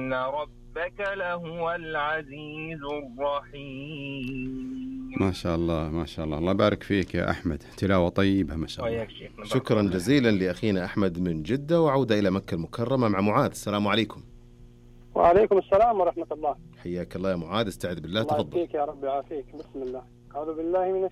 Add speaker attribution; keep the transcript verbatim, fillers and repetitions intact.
Speaker 1: إن ربك لهو العزيز الرحيم.
Speaker 2: ما شاء الله ما شاء الله، الله يبارك فيك يا أحمد، تلاوة طيبة ما شاء الله.
Speaker 3: شكرا جزيلا لأخينا أحمد من جدة، وعودة إلى مكة المكرمة مع معاذ. السلام عليكم.
Speaker 4: وعليكم السلام ورحمة الله.
Speaker 3: حياك الله يا معاذ، استعذ بالله،
Speaker 4: الله
Speaker 3: تفضل.
Speaker 4: يعافيك يا رب يعافيك. بسم الله. أعوذ بالله من